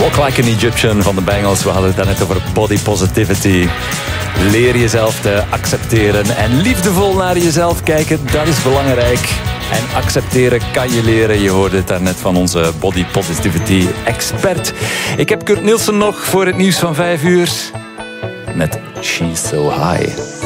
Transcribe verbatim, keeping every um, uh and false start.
Walk Like an Egyptian van de Bangles. We hadden het daarnet over body positivity. Leer jezelf te accepteren en liefdevol naar jezelf kijken. Dat is belangrijk. En accepteren kan je leren. Je hoorde het daarnet van onze body positivity expert. Ik heb Kurt Nielsen nog voor het nieuws van vijf uur. Met She's So High.